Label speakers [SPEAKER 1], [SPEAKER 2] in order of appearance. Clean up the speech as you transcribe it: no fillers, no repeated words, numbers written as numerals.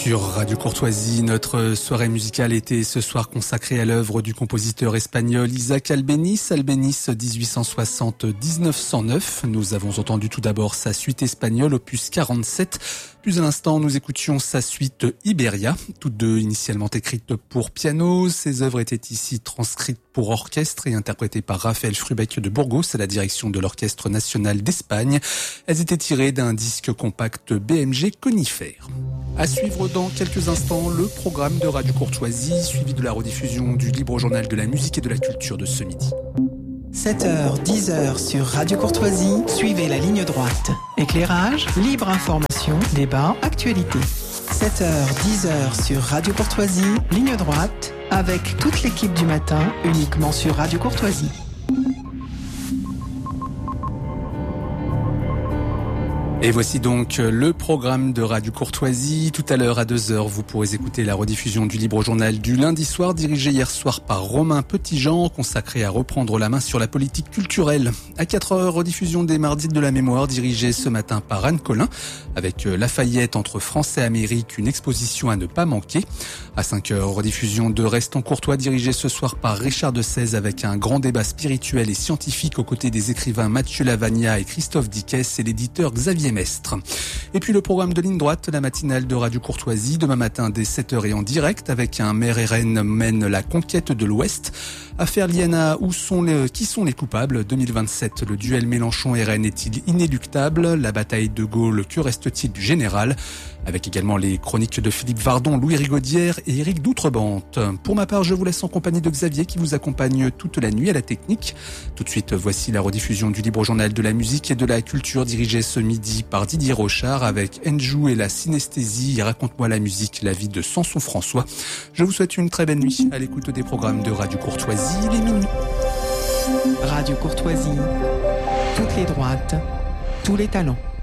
[SPEAKER 1] Sur Radio Courtoisie, notre soirée musicale était ce soir consacrée à l'œuvre du compositeur espagnol Isaac Albéniz, 1860-1909. Nous avons entendu tout d'abord sa suite espagnole, opus 47. Puis à l'instant, nous écoutions sa suite Iberia, toutes deux initialement écrites pour piano. Ces œuvres étaient ici transcrites pour orchestre et interprétées par Raphaël Frubeck de Burgos à la direction de l'Orchestre national d'Espagne. Elles étaient tirées d'un disque compact BMG conifère. À suivre dans quelques instants le programme de Radio Courtoisie, suivi de la rediffusion du Libre Journal de la musique et de la culture de ce midi.
[SPEAKER 2] 7h, 10h sur Radio Courtoisie, suivez la ligne droite. Éclairage, libre information, débat, actualité. 7h, 10h sur Radio Courtoisie, ligne droite, avec toute l'équipe du matin, uniquement sur Radio Courtoisie.
[SPEAKER 1] Et voici donc le programme de Radio Courtoisie. Tout à l'heure à 2h, vous pourrez écouter la rediffusion du Libre Journal du lundi soir, dirigé hier soir par Romain Petitjean, consacré à reprendre la main sur la politique culturelle. À 4h, rediffusion des Mardis de la mémoire, dirigée ce matin par Anne Collin, avec Lafayette entre France et Amérique, une exposition à ne pas manquer. À 5h, rediffusion de Restons Courtois, dirigé ce soir par Richard Desaise, avec un grand débat spirituel et scientifique aux côtés des écrivains Mathieu Lavagna et Christophe Dickès et l'éditeur Xavier Mestre. Et puis le programme de ligne droite, la matinale de Radio Courtoisie, demain matin dès 7h et en direct, avec un maire RN mène la conquête de l'Ouest. Affaire Liana, qui sont les coupables 2027, le duel Mélenchon-RN est-il inéluctable? La bataille de Gaulle, que reste-t-il du général? Avec également les chroniques de Philippe Vardon, Louis Rigaudière et Éric Doutrebente. Pour ma part, je vous laisse en compagnie de Xavier qui vous accompagne toute la nuit à la technique. Tout de suite, voici la rediffusion du Libre Journal de la musique et de la culture, dirigé ce midi par Didier Rochard avec Enjou et la synesthésie. Raconte-moi la musique, la vie de Samson François. Je vous souhaite une très belle nuit à l'écoute des programmes de Radio Courtoisie. Il est minuit.
[SPEAKER 2] Radio Courtoisie, toutes les droites, tous les talents.